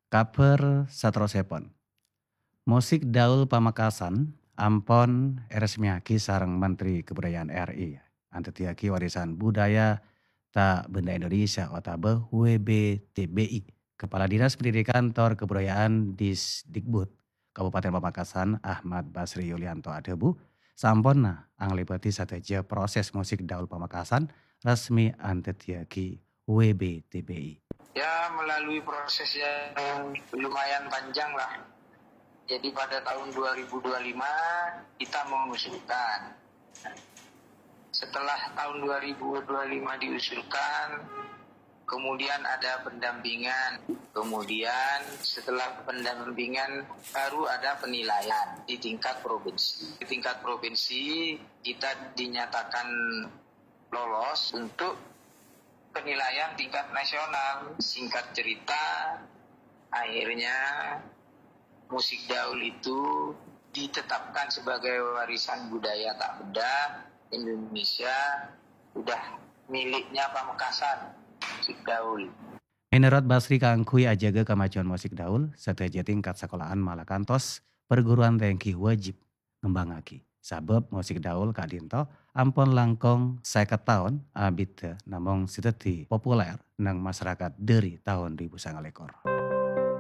Kaper satrosepon. Musik Daul Pamekasan, Ampon resmiaki sareng Menteri Kebudayaan RI. Antetiaki warisan budaya tak benda Indonesia otabe WBTBI. Kepala Dinas Pendidikan Tor Kebudayaan Disdikbud Kabupaten Pamekasan Ahmad Basri Yulianto Adebu samponna anglipeti sateja proses musik Daul Pamekasan resmi antetiaki WBTBI. Ya, melalui proses yang lumayan panjang lah. Jadi pada tahun 2025 kita mengusulkan. Setelah tahun 2025 diusulkan, kemudian ada pendampingan. Kemudian setelah pendampingan baru ada penilaian di tingkat provinsi. Di tingkat provinsi kita dinyatakan lolos untuk penilaian tingkat nasional. Singkat cerita, akhirnya musik Daul itu ditetapkan sebagai warisan budaya tak benda Indonesia, udah miliknya Pamekasan, musik Daul. Menurut Basri Kangkui ajaga kemajuan musik Daul sateja tingkat sekolahan malakantos perguruan tinggi wajib ngembangake. Sabab musik Daul kadinto ampun langkong 50 tahun abit namung siteti populer nang masyarakat dari tahun 2009.